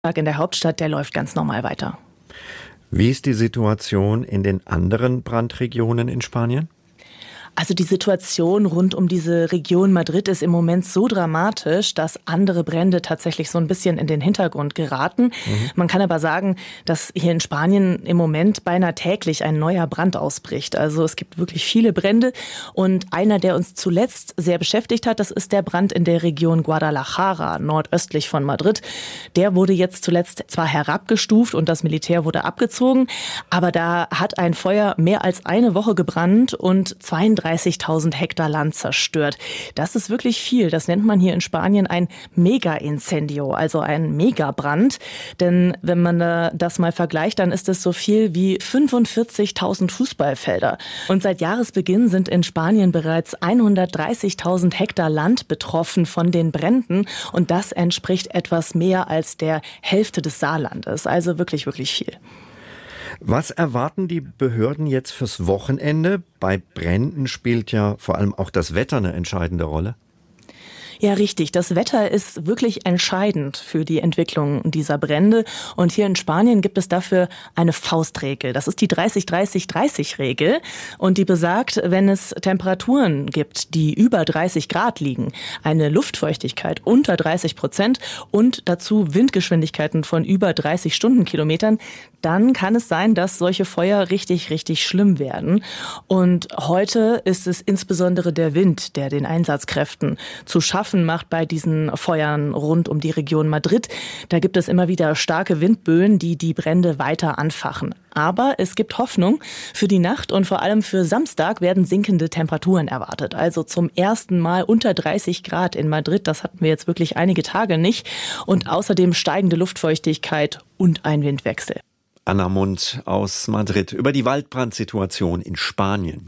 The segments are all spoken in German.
in der Hauptstadt, der läuft ganz normal weiter. Wie ist die Situation in den anderen Brandregionen in Spanien? Also die Situation rund um diese Region Madrid ist im Moment so dramatisch, dass andere Brände tatsächlich so ein bisschen in den Hintergrund geraten. Man kann aber sagen, dass hier in Spanien im Moment beinahe täglich ein neuer Brand ausbricht. Also es gibt wirklich viele Brände und einer, der uns zuletzt sehr beschäftigt hat, das ist der Brand in der Region Guadalajara, nordöstlich von Madrid. Der wurde jetzt zuletzt zwar herabgestuft und das Militär wurde abgezogen, aber da hat ein Feuer mehr als eine Woche gebrannt und 32.000 Hektar Land zerstört. Das ist wirklich viel. Das nennt man hier in Spanien ein Mega-Incendio, also ein Megabrand. Denn wenn man das mal vergleicht, dann ist es so viel wie 45.000 Fußballfelder. Und seit Jahresbeginn sind in Spanien bereits 130.000 Hektar Land betroffen von den Bränden. Und das entspricht etwas mehr als der Hälfte des Saarlandes. Also wirklich, wirklich viel. Was erwarten die Behörden jetzt fürs Wochenende? Bei Bränden spielt ja vor allem auch das Wetter eine entscheidende Rolle. Ja, richtig. Das Wetter ist wirklich entscheidend für die Entwicklung dieser Brände. Und hier in Spanien gibt es dafür eine Faustregel. Das ist die 30-30-30-Regel. Und die besagt, wenn es Temperaturen gibt, die über 30 Grad liegen, eine Luftfeuchtigkeit unter 30% und dazu Windgeschwindigkeiten von über 30 Stundenkilometern, dann kann es sein, dass solche Feuer richtig, richtig schlimm werden. Und heute ist es insbesondere der Wind, der den Einsatzkräften zu schaffen macht bei diesen Feuern rund um die Region Madrid. Da gibt es immer wieder starke Windböen, die die Brände weiter anfachen. Aber es gibt Hoffnung. Für die Nacht und vor allem für Samstag werden sinkende Temperaturen erwartet. Also zum ersten Mal unter 30 Grad in Madrid. Das hatten wir jetzt wirklich einige Tage nicht. Und außerdem steigende Luftfeuchtigkeit und ein Windwechsel. Anna Mund aus Madrid über die Waldbrandsituation in Spanien.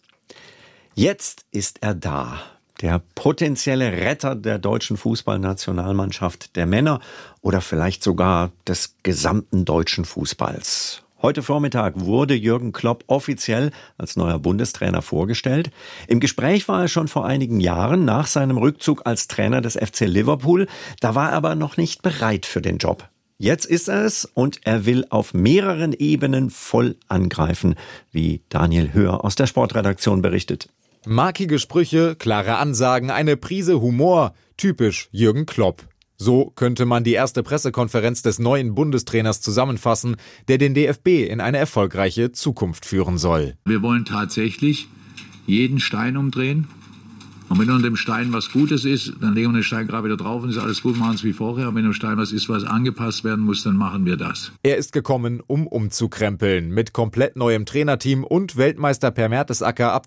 Jetzt ist er da. Der potenzielle Retter der deutschen Fußballnationalmannschaft der Männer oder vielleicht sogar des gesamten deutschen Fußballs. Heute Vormittag wurde Jürgen Klopp offiziell als neuer Bundestrainer vorgestellt. Im Gespräch war er schon vor einigen Jahren nach seinem Rückzug als Trainer des FC Liverpool. Da war er aber noch nicht bereit für den Job. Jetzt ist er es und er will auf mehreren Ebenen voll angreifen, wie Daniel Höher aus der Sportredaktion berichtet. Markige Sprüche, klare Ansagen, eine Prise Humor, typisch Jürgen Klopp. So könnte man die erste Pressekonferenz des neuen Bundestrainers zusammenfassen, der den DFB in eine erfolgreiche Zukunft führen soll. Wir wollen tatsächlich jeden Stein umdrehen. Und wenn unter dem Stein was Gutes ist, dann legen wir den Stein gerade wieder drauf und ist alles gut, machen es wie vorher. Und wenn im Stein was ist, was angepasst werden muss, dann machen wir das. Er ist gekommen, um umzukrempeln. Mit komplett neuem Trainerteam und Weltmeister Per Mertesacker ab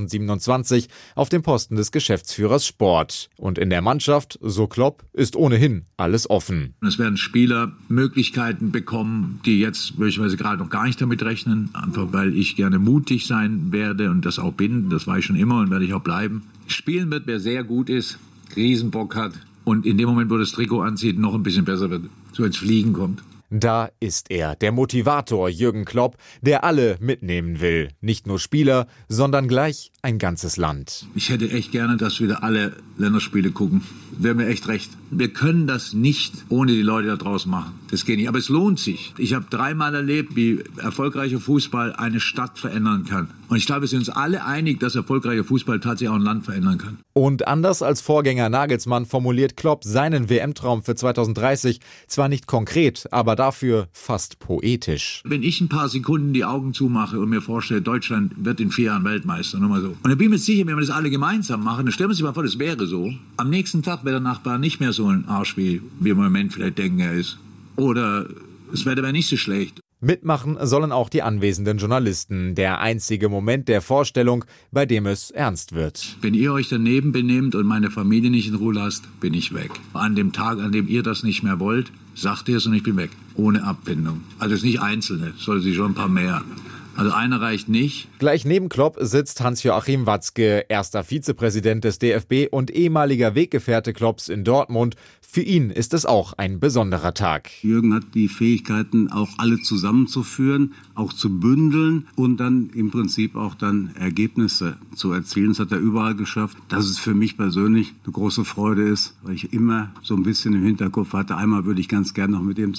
2027 auf dem Posten des Geschäftsführers Sport. Und in der Mannschaft, so Klopp, ist ohnehin alles offen. Es werden Spieler Möglichkeiten bekommen, die jetzt möglicherweise gerade noch gar nicht damit rechnen. Einfach weil ich gerne mutig sein werde und das auch bin. Das war ich schon immer und werde ich auch bleiben. Spielen wird, wer sehr gut ist, Riesenbock hat und in dem Moment, wo das Trikot anzieht, noch ein bisschen besser wird, so ins Fliegen kommt. Da ist er, der Motivator Jürgen Klopp, der alle mitnehmen will. Nicht nur Spieler, sondern gleich ein ganzes Land. Ich hätte echt gerne, dass wieder alle Länderspiele gucken. Wäre mir echt recht. Wir können das nicht ohne die Leute da draußen machen. Das geht nicht. Aber es lohnt sich. Ich habe 3-mal erlebt, wie erfolgreicher Fußball eine Stadt verändern kann. Und ich glaube, wir sind uns alle einig, dass erfolgreicher Fußball tatsächlich auch ein Land verändern kann. Und anders als Vorgänger Nagelsmann formuliert Klopp seinen WM-Traum für 2030 zwar nicht konkret, aber dafür fast poetisch. Wenn ich ein paar Sekunden die Augen zumache und mir vorstelle, Deutschland wird in 4 Jahren Weltmeister, nur mal so. Und dann bin ich mir sicher, wenn wir das alle gemeinsam machen, dann stellen wir uns mal vor, das wäre so. Am nächsten Tag wäre der Nachbar nicht mehr so ein Arsch, wie wir im Moment vielleicht denken, er ist. Oder das Wetter wäre nicht so schlecht. Mitmachen sollen auch die anwesenden Journalisten. Der einzige Moment der Vorstellung, bei dem es ernst wird. Wenn ihr euch daneben benehmt und meine Familie nicht in Ruhe lasst, bin ich weg. An dem Tag, an dem ihr das nicht mehr wollt, sagt ihr es und ich bin weg. Ohne Abfindung. Also es ist nicht Einzelne, soll sich schon ein paar mehr. Also einer reicht nicht. Gleich neben Klopp sitzt Hans-Joachim Watzke, erster Vizepräsident des DFB und ehemaliger Weggefährte Klopps in Dortmund. Für ihn ist es auch ein besonderer Tag. Jürgen hat die Fähigkeiten, auch alle zusammenzuführen, auch zu bündeln und dann im Prinzip auch dann Ergebnisse zu erzielen. Das hat er überall geschafft. Dass es für mich persönlich eine große Freude ist, weil ich immer so ein bisschen im Hinterkopf hatte, einmal würde ich ganz gerne noch mit ihm